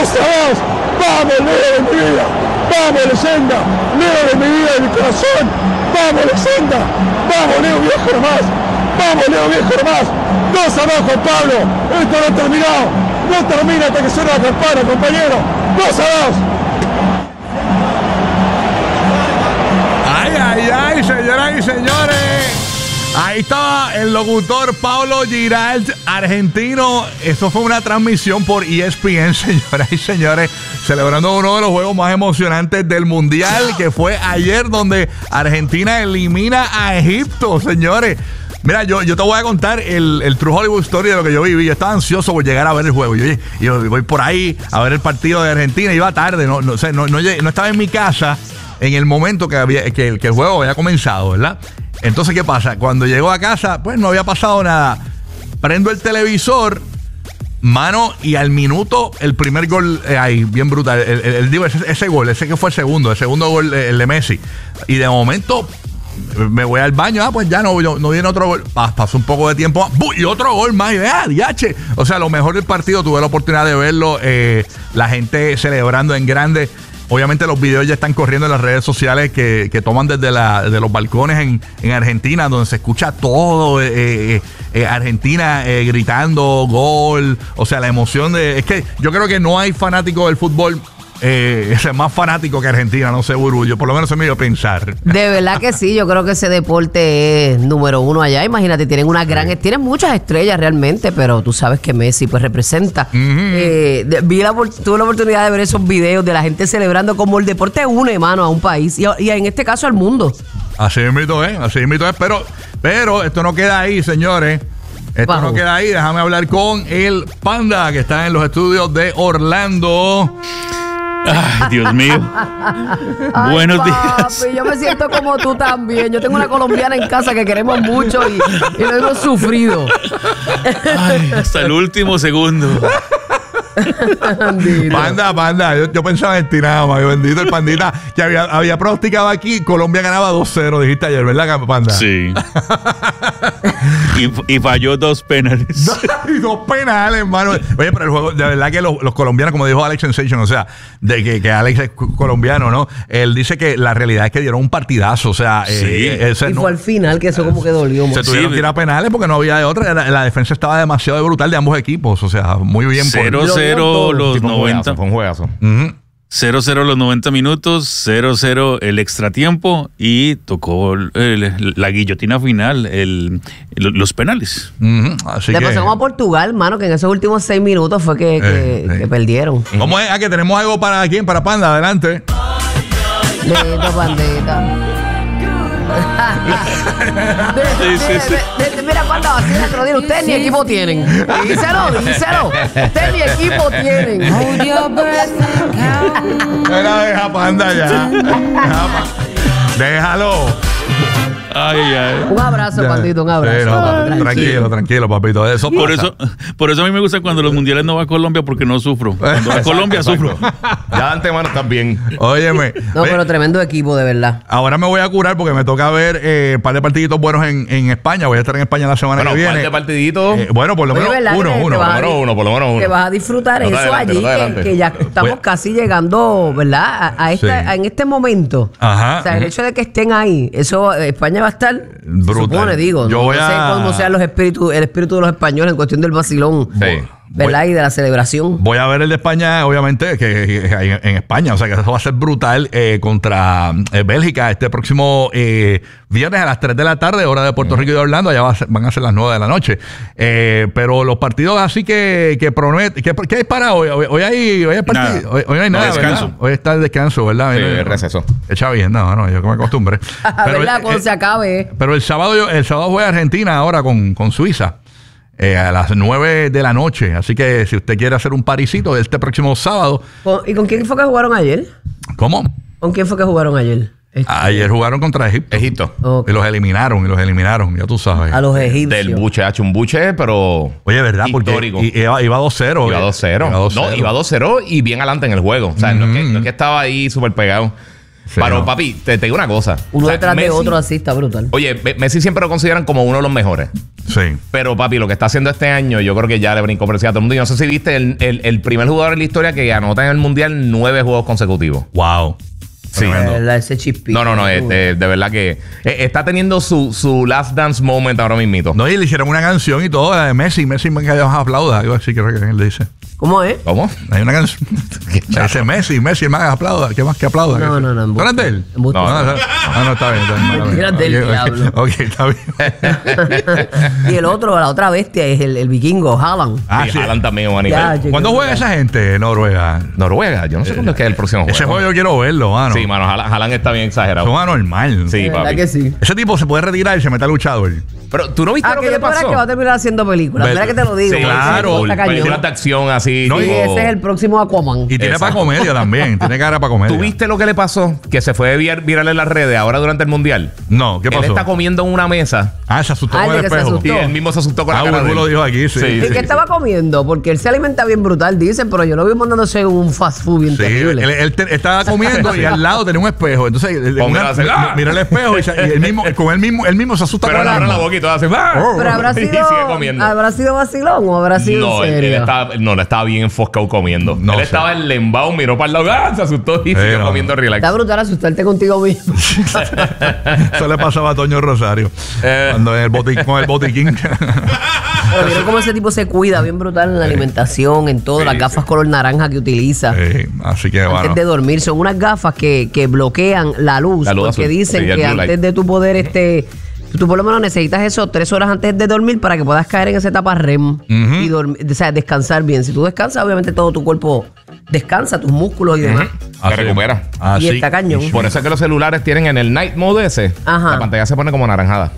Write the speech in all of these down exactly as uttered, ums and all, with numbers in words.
dos a dos. Vamos, Leo de mi vida. Vamos, leyenda. Leo de mi vida y de mi corazón. Vamos, leyenda. Vamos, Leo viejo nomás. Vamos, Leo viejo nomás. dos a dos, Juan Pablo. Esto no ha terminado. No termina hasta que suene la campana, compañero. dos a dos. Ay, ay, ay, señoras y señores. Ahí estaba el locutor Paulo Giralt, argentino. Esto fue una transmisión por E S P N, señoras y señores, celebrando uno de los juegos más emocionantes del Mundial, que fue ayer, donde Argentina elimina a Egipto, señores. Mira, yo, yo te voy a contar el, el True Hollywood Story de lo que yo viví. Yo estaba ansioso por llegar a ver el juego. Yo, yo voy por ahí a ver el partido de Argentina. Iba tarde, no, no, o sea, no, no, no estaba en mi casa en el momento que, había, que, que el juego había comenzado, ¿verdad? Entonces, ¿qué pasa? Cuando llego a casa, pues no había pasado nada. Prendo el televisor, mano, y al minuto el primer gol eh, ahí, bien brutal. El, el, el, digo, ese, ese gol, ese que fue el segundo, el segundo gol, el de Messi. Y de momento me voy al baño, ah, pues ya no, no, no viene otro gol. Pasó un poco de tiempo, y otro gol más, y vea, diache. O sea, lo mejor del partido, tuve la oportunidad de verlo, eh, la gente celebrando en grande. Obviamente los videos ya están corriendo en las redes sociales que, que toman desde la, de los balcones en, en Argentina, donde se escucha todo, eh, eh, eh, Argentina eh, gritando gol, o sea, la emoción de... Es que yo creo que no hay fanático del fútbol eh, es más fanático que Argentina, no sé, Burbu, yo por lo menos se me dio a pensar. De verdad que sí, yo creo que ese deporte es número uno allá. Imagínate, tienen una gran, sí. tienen muchas estrellas realmente, pero tú sabes que Messi pues representa. Uh-huh. eh, de, vi la, tuve la oportunidad de ver esos videos de la gente celebrando como el deporte une, mano, a un país y, y en este caso al mundo. Así mismo es, así mismo es, pero, pero esto no queda ahí, señores. Esto Bajo. no queda ahí, déjame hablar con el Panda que está en los estudios de Orlando. Ay, Dios mío. Ay, Buenos papi, días. Yo me siento como tú también. Yo tengo una colombiana en casa que queremos mucho y, y lo hemos sufrido. Ay, hasta el último segundo. Panda, panda, yo, yo pensaba en ti nada más, bendito el Pandita, que había, había pronosticado aquí, Colombia ganaba dos cero, dijiste ayer, ¿verdad, Panda? Sí. y, y falló dos penales. Y dos penales, hermano. Oye, pero el juego, de verdad que los, los colombianos, como dijo Alex Sensation, o sea, de que, que Alex es colombiano, ¿no? Él dice que la realidad es que dieron un partidazo, o sea, sí. eh, ese, y no, fue al final que eso como que dolió. Se tuvieron sí. que ir a penales porque no había de otra, la, la defensa estaba demasiado brutal de ambos equipos, o sea, muy bien. Cero, por cero los noventa. Fue un juegazo. Uh-huh. cero cero los noventa minutos, cero cero el extratiempo y tocó el, la guillotina final, el, el, los penales. Uh-huh. Así Le que, pasamos a Portugal, mano, que en esos últimos seis minutos fue que, que, eh, que perdieron. ¿Cómo es? Ah, que tenemos algo para quién, para Panda, adelante. Lindo, Pandita. Sí, sí, sí. De, de, mira, Panda, así el otro día, ustedes ni equipo tienen. Díselo, díselo. Ustedes ni equipo tienen. Mira, deja Panda ya. Deja, déjalo. Ay, ay. Un abrazo, Pandito, un abrazo. Sí, no, papi, tranquilo, tranquilo, tranquilo, papito. Eso por pasa. eso, por eso a mí me gusta cuando los mundiales no va a Colombia, porque no sufro. Cuando va a Colombia sufro. Ya de antemano estás bien. Óyeme. No, oye, pero tremendo equipo, de verdad. ahora me voy a curar porque me toca ver eh, un par de partiditos buenos en, en España. Voy a estar en España la semana Bueno, que un viene. par de partiditos. Eh, bueno, por lo Oye, menos ¿verdad uno, que uno. te vas Por lo menos uno, por lo menos uno. Que vas a disfrutar No te eso adelante, allí, no te que, adelante. que ya estamos Voy- casi llegando, ¿verdad? A, a esta, Sí. a- en este momento. Ajá. O sea, el hecho de que estén ahí, eso, eh, España va a estar, Brutal. se supone, digo. Yo no, voy no sé a- cómo sean los espíritus, el espíritu de los españoles en cuestión del vacilón, Sí. ¿verdad? Y de la celebración. Voy a ver el de España, obviamente, que, que hay en España. O sea, que eso va a ser brutal eh, contra eh, Bélgica este próximo eh, viernes a las tres de la tarde, hora de Puerto Rico y de Orlando. Allá va a ser- van a ser las nueve de la noche. Eh, pero los partidos así que, que prometen. ¿Qué, qué hay para hoy? Hoy, hoy hay, hoy hay partido. Nada. Hoy, hoy no hay No, nada. descanso. ¿verdad? Hoy está el descanso, ¿verdad? Sí, Mira, el receso. Echa bien, no, no, yo que me acostumbré. Pero, ¿Verdad? eh, Cuando se acabe. pero el sábado, yo- el sábado juega Argentina ahora con, con Suiza. eh, a las nueve de la noche. Así que si usted quiere hacer un parisito este próximo sábado. ¿Con- ¿Y con quién fue que jugaron ayer? ¿Cómo? ¿Con quién fue que jugaron ayer? Este, Ayer jugaron contra Egipto. Egipto. ok. Y los eliminaron, y los eliminaron, ya tú sabes. A los egipcios. Del buche, ha hecho un buche, pero Oye, ¿verdad? Porque histórico. i- iba, iba dos cero. Iba eh. dos cero. Iba dos No, cero. iba dos cero y bien adelante en el juego. O sea, no, es que, no es que estaba ahí súper pegado. Pero, no. papi, te, te digo una cosa. Uno O sea, detrás de Messi- otro así, está brutal. Oye, Me- Messi siempre lo consideran como uno de los mejores. Sí. Pero, papi, lo que está haciendo este año, yo creo que ya le brincó por encima a todo el mundo. Y no sé si viste el, el, el primer jugador en la historia que anota en el Mundial nueve juegos consecutivos. Wow. Sí. Tremendo. Eh, ese chispito. No, no, no. es- de, de verdad que eh, está teniendo su, su last dance moment ahora mismito. No, y le hicieron una canción y todo, la de Messi. Messi me que más aplauda. Algo así creo que él le dice. ¿Cómo es? ¿Cómo? Hay una canción. Ese Messi, Messi, el más aplauda. ¿Qué más que aplauda? No, no, no, ¿Tú eres de él? embuste. No, no, no, ah, no, está bien. Está bien, Mentira está bien. del Ok, diablo. Ok, está bien. Y el otro, la otra bestia es el, el vikingo, Haaland. Ah, Sí, sí. Haaland también, Juan. Ya, yo- ¿Cuándo juega esa gente en Noruega? Noruega, yo no sé cuándo es que es el próximo juego. Ese juego yo quiero verlo, mano. Sí, mano, Haaland, Haaland está bien exagerado. Son anormal. Sí, De verdad papi. que sí. Ese tipo se puede retirar y se mete a luchador. Pero tú no viste Ah, lo que que yo le tú verás pasó. que va a terminar haciendo películas. Ve- Mira que te lo digo. Sí, porque ese claro. tipo está cañón. Películas de acción así. No, Y tipo- ese es el próximo Aquaman. Y tiene Exacto. para comedia también. Tiene cara para comedia. ¿Tú viste lo que le pasó? Que se fue vir- viral en las redes ahora durante el Mundial. No, ¿qué Él pasó? está comiendo en una mesa Ah, se asustó Ah, con el el de que se espejo. asustó. y él mismo se asustó con Ah, la cara de Burbu él. lo dijo aquí, sí. Sí, ¿Y sí. qué estaba comiendo? Porque él se alimenta bien brutal, dicen, pero yo lo vi mandándose un fast food bien Sí, terrible. él, él te- estaba comiendo y al lado tenía un espejo. Entonces, eh, Con una- él hace, mi- ¡ah! mira el espejo y, se- y él mismo, con él mismo, él mismo se asusta Pero con le la abre la mano. boca y todo hace. ¡ah! Pero habrá Y sido, sigue comiendo. ¿habrá sido vacilón o habrá sido No, en él, serio? él estaba, no, él estaba bien enfocado comiendo. No él sé. estaba en lembao, miró para el lado, ¡ah! Se asustó y siguió no. comiendo relax. Está brutal asustarte contigo mismo. Eso le pasaba a Toño Rosario. Eh. Cuando en el botiquín, con el botiquín. Pero vieron cómo ese tipo se cuida bien brutal en la alimentación, en todo, Sí, las gafas sí. color naranja que utiliza. Sí, así que bueno. Antes de dormir, son unas gafas que, que bloquean la luz, La luz porque azul. dicen Sí, el que blue light. antes de tu poder, este, tú por lo menos necesitas eso tres horas antes de dormir para que puedas caer en esa etapa R E M y dormir, o sea, descansar bien. Si tú descansas, obviamente todo tu cuerpo descansa, tus músculos y demás. Se recupera. Así- Y está cañón. Por eso es que los celulares tienen en el night mode ese. Ajá. La pantalla se pone como naranjada.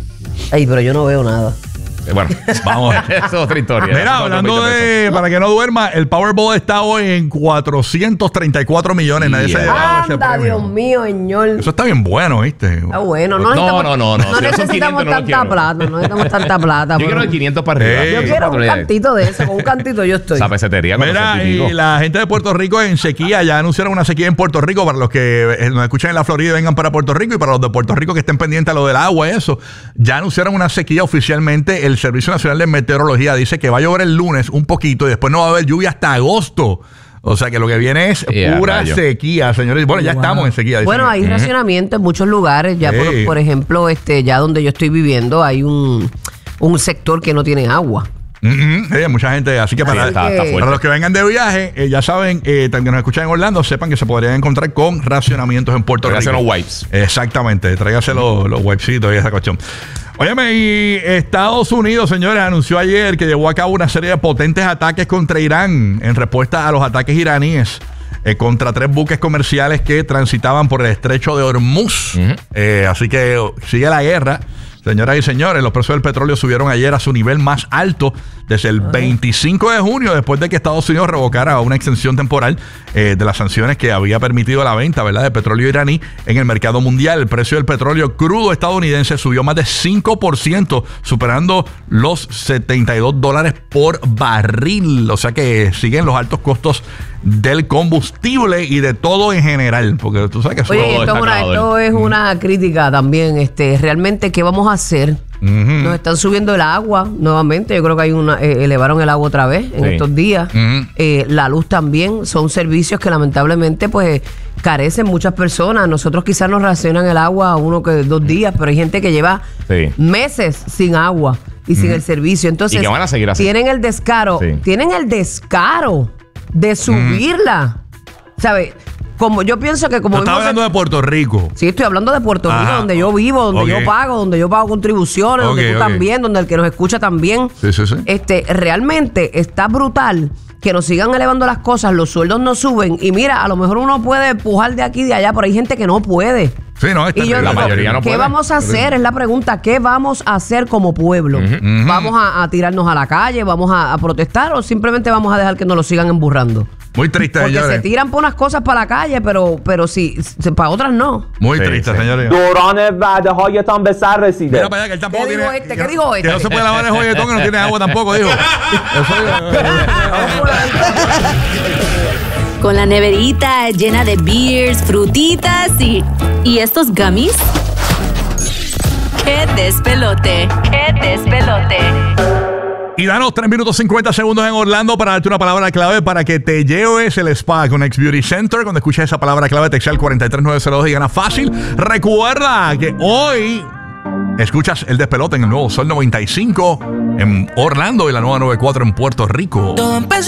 Ay, pero yo no veo nada. Eh, Bueno, Vamos. Esa es otra historia. Mira, Eso son hablando otros veinte de, para que no duerma, el Powerball está hoy en cuatrocientos treinta y cuatro millones. Nadie se ha Yeah. llevado ese Anda, premio. Dios mío, señor. Eso está bien bueno, ¿viste? Está bueno. No, No, necesitamos- no, no, no. Si no son necesitamos quinientos, no lo tanta quiero. plata. No necesitamos tanta plata. Yo pero- quiero de quinientos para arriba. Eh. Yo quiero un cantito de eso. Con un cantito yo estoy. Esa pesetería con Mira, los certificos. y la gente de Puerto Rico en sequía, ya anunciaron una sequía en Puerto Rico para los que eh, nos escuchan en la Florida y vengan para Puerto Rico y para los de Puerto Rico que estén pendientes a lo del agua y eso. Ya anunciaron una sequía oficialmente. El Servicio Nacional de Meteorología dice que va a llover el lunes un poquito y después no va a haber lluvia hasta agosto. O sea que lo que viene es Yeah, pura rayo. sequía, señores. Bueno, ya Wow. estamos en sequía. dicen. Bueno, hay racionamiento en muchos lugares. Ya, por, Sí. por ejemplo, este, ya donde yo estoy viviendo, hay un, un sector que no tiene agua. Mm, mm, sí, mucha gente. Así que para, está, está que- fuerte. para los que vengan de viaje, eh, ya saben, eh, también nos escuchan en Orlando, sepan que se podrían encontrar con racionamientos en Puerto Tráigase Rico. unos wipes. Exactamente, tráigase los, los wipesitos y esa cuestión. Óyeme, y Estados Unidos, señores, anunció ayer que llevó a cabo una serie de potentes ataques contra Irán en respuesta a los ataques iraníes eh, contra tres buques comerciales que transitaban por el estrecho de Hormuz. Eh, así que oh, sigue la guerra. Señoras y señores, los precios del petróleo subieron ayer a su nivel más alto desde el veinticinco de junio, después de que Estados Unidos revocara una extensión temporal eh, de las sanciones que había permitido la venta, ¿verdad?, de petróleo iraní en el mercado mundial. El precio del petróleo crudo estadounidense subió más de cinco por ciento, superando los setenta y dos dólares por barril. O sea que siguen los altos costos del combustible y de todo en general, porque tú sabes que eso Oye, todo esto, es está una, acabado, esto es una crítica también. Este, realmente, ¿qué vamos a hacer? Nos están subiendo el agua nuevamente. Yo creo que hay una eh, elevaron el agua otra vez en Sí. estos días. Ujú. Eh, la luz también. Son servicios que lamentablemente pues carecen muchas personas. Nosotros quizás nos racionan el agua uno que dos días, pero hay gente que lleva Sí. meses sin agua y sin el servicio. Entonces Y que van a seguir así. tienen el descaro, Sí. tienen el descaro de subirla. ¿Sabes? Como yo pienso que como No estaba vimos hablando en- de Puerto Rico. Sí, estoy hablando de Puerto Rico, Ajá. donde yo vivo, donde Ok. yo pago, donde yo pago contribuciones, Ok, donde tú ok. también, donde el que nos escucha también. Sí, sí, sí. Este, realmente está brutal que nos sigan elevando las cosas, los sueldos no suben y mira, a lo mejor uno puede empujar de aquí y de allá, pero hay gente que no puede. Sí, no, es Y yo terrible. La digo, mayoría no ¿qué puede. vamos a hacer? Es la pregunta. ¿Qué vamos a hacer como pueblo? ¿Vamos a, a tirarnos a la calle? ¿Vamos a, a protestar? ¿O simplemente vamos a dejar que nos lo sigan emburrando? Muy triste, Porque señores. se tiran por unas cosas para la calle, pero, pero sí, se- para otras no. Muy Sí, triste, sí. señores. دوران وعده هایتان به سر رسیده. Mira para allá, que él tampoco ¿Qué tiene. dijo este? que- ¿Qué dijo Que este? no se puede lavar el joyetón que no tiene agua tampoco, dijo. Eso, con la neverita llena de beers, frutitas y... ¿Y estos gummies? ¡Qué despelote! ¡Qué despelote! Y danos tres minutos cincuenta segundos en Orlando para darte una palabra clave para que te lleves el spa con X Beauty Center. Cuando escuches esa palabra clave, textea al cuatro tres nueve cero dos y gana fácil. Recuerda que hoy escuchas el despelote en el nuevo Sol noventa y cinco en Orlando y la nueva noventa y cuatro en Puerto Rico. Todo empezó